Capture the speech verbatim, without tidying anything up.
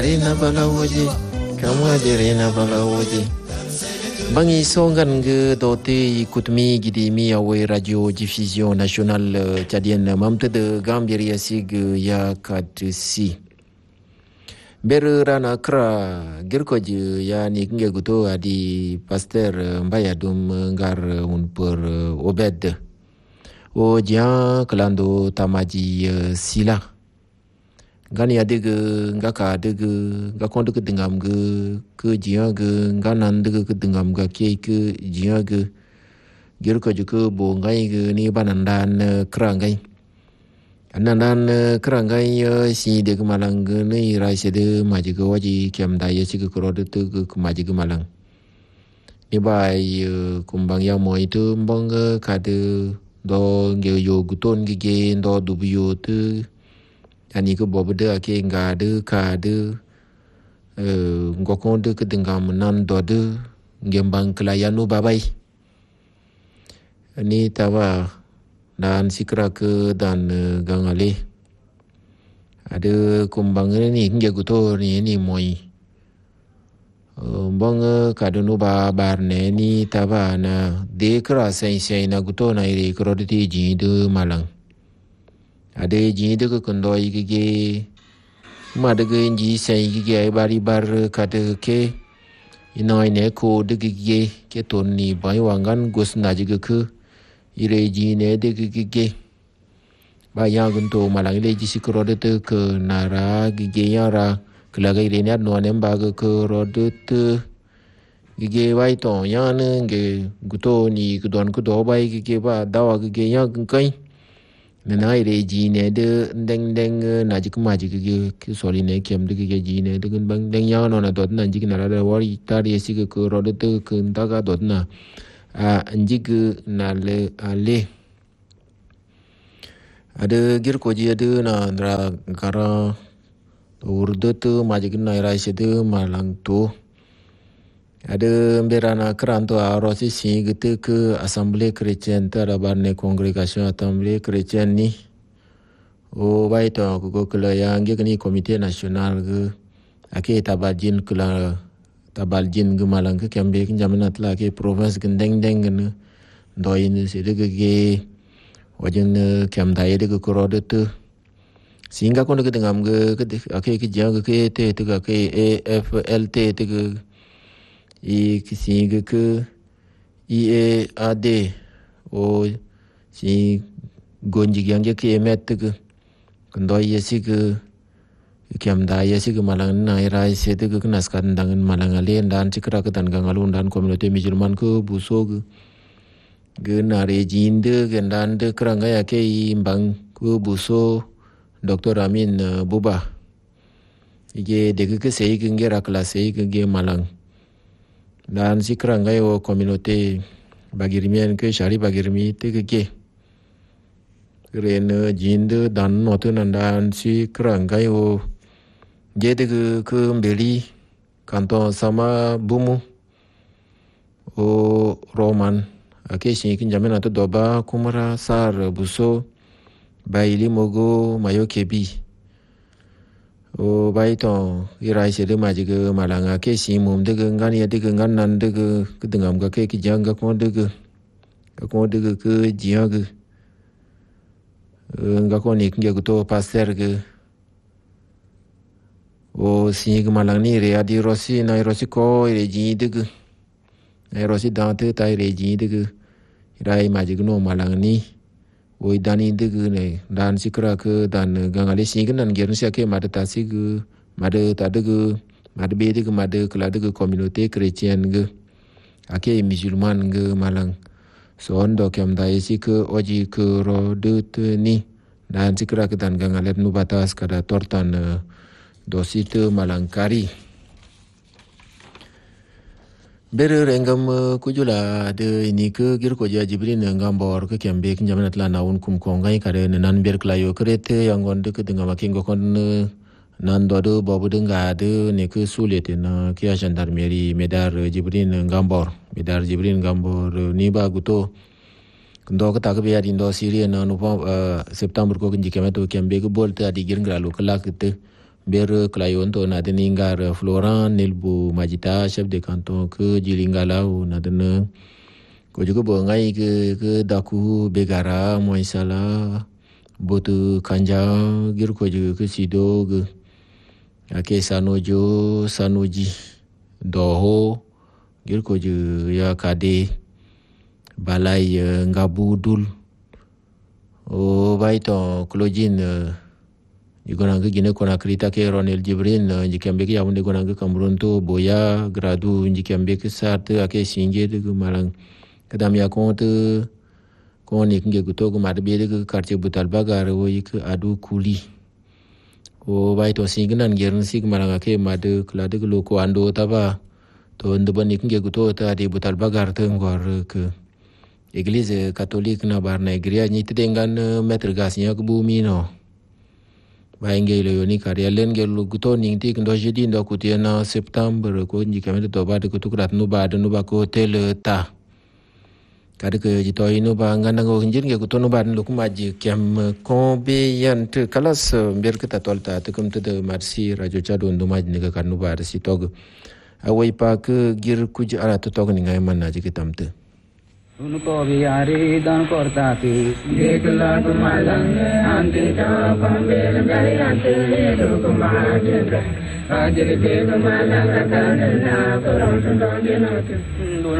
Rina balawoji, kamwa de rina balawoji. Bangi songan ge dote kutmi gidi mi awe radio diffusion nationale tchadienne mamte de Gambia sig ya kadsi. Ber rana kra girkoji ya ni nge guto adi pasteur mbaya dum ngar un per obed. O dia klando tamaji sila. Gani adig ngaka adig ngakon de dengam ge ke jia ge nganan de ke dengam ga ke ke jia ge ger ko ju ke bo ngai ge ni banandan krangai anandan krangai si de malang ge ni rai se de maji ge waji kem da ye si ge kro de te ge maji ge malang ni bai kumbang ya mo itu mbong ka de do ge yo guton ge ge do du bio te ani ko bobo de ake nga de ka de eh ngokon de ke dengam nan do de ngembang kelayanu babai ani tawa dan sikra ke dan gangale ada kumbang ni nge guto ni ni moi bang ka de no ba bar ne ni tawa na de kra sai sai na guto na ire kro de ji de malang ade ji de ko kondo igege ma de ge ji sai igege bari bar ka de ke inoi ne ko de ge ke ton ni bai wangan gos na ji ge ku ire ji ne de ge ba ya gun to malang le ji sikro de te ke nara ge ya ra kla ge ire ne no ne ba ge ko ro de te ge bai to ya ne ge guto ni ku don ku do bai ge ba da wa ge ya gun kai nena ire ji ne de deng deng na ji kuma ji ge ke soli ne kem de ge ji ne de gun bang deng ya no na dot na ji na ra wari ta ri si ge ko ro de te kun ta ga dot na a ji ge na le ale ade gir ko ji de na ra gara ur de te ma ji na ra si de malang to ade berana kranto a rosi si gete ke assemblée chrétienne ta bar ne congrégation assemblée chrétienne ni o baito ko ko la ya nge ni comité national ge ake tabajin kula tabaljin ge malang ke kembe ke jamana tla ke province ge deng deng ne do yin se de ge wajin kem da ye de ko ro de te singa ko ne ge ngam ge ake ke ja ge ke te te ke E F L T te ge i kisi ke I E A D o si gonji yang je ke met ke kendo ye si ke kem da ye si ke malang na ira se te ke nas kan dangan malang ale dan cikra ke dan gangalun dan komuniti musulman ke buso ke ge na re jinde ge dan de kranga ya ke imbang ke buso Doktor Amin Buba ige de ke se ke ngera klase ke ge malang dan si keranggai o komuniti bagirmian ke syari bagirmi te ke ke keren jinde dan notu nandan si keranggai o jede ke ke mbeli kanton sama bumu o roman ake si kin jamena to doba kumara sar buso baili mogo mayo kebi o baito irai se de maji ge malanga ke si mum de ge ngani de ge nganan de ge kedengam ga ke kijang ga ko de ge ga ko de ge ke jia ge nga ko ni nge to passer ge o si ge malang ni re adi rosi na rosi ko re ji de ge na rosi dante tai re ji de ge irai maji ge no malang ni oi dani de ge ne dan sikra ke dan gangale si ge nan ger si ke mad ta si ge mad ta de ge mad be de ge mad kla de ge communauté chrétienne ge ake musulman ge malang so ondo kem da si ke oji ke ro de te ni dan sikra ke dan gangale nu batas kada tortan dosi te malangkari Bere rengam kujula de ini ke gir ko ja Jibril ngam bor ke kembe kin jamana tla naun kum ko ngai kare nan ber klayo krete yang gon de ke denga makin go kon nan do do bobu de nga de ne ke sulete na ke gendarmerie medar Jibril ngam bor medar Jibril ngam bor ni ba guto ndo ka ta ke ya din do Syria na no september ko kin jikeme to kembe ko bolte adi gir ngalo kala kete ber klayon to na de ningar Florent Nelbu Majita chef de canton ke Jilingala na de ne ko juga bo ngai ke ke daku begara moisala botu kanja gir ko juga ke sido ke ake sanojo sanoji doho gir ko juga ya kade balai ngabudul o baito klojin Jika gine kona krita ke Ronel Jibrin jikambe ke yamunde kona ke Kamrunto boya gradu jikambe ke sarte ake singe de malang kadam ya konte koni kinge guto ko marbe de quartier Butal Bagar o yik adu kuli o baito singnan gern sig malang ake made klade ko ko ando taba to ndobani kinge guto ta de Butal Bagar te ngor ke Église catholique na barna igria ni tedengan metre gasnya ke bumi no bainge lo yoni karya len gel guto ning tik ndo jedi ndo kutiana september ko ni kamera to ba de ko tukrat no ba de no ba ko hotel ta kade ke jito ino ba ngana go hinjin ge guto no ba no kuma ji kem ko be yan te kalas ber kita tolta te kum te de marsi radio chado ndo ma ni ga kanu ba si tog awai pa ke gir kuj ara to tog ni ngai man na ji kitamte उनको भी यारी दान करता थी देख लाख मालंग आंटी चाप मेर गई आंटी लोक मार हाजिर देव मालंग दान ना करो सुनो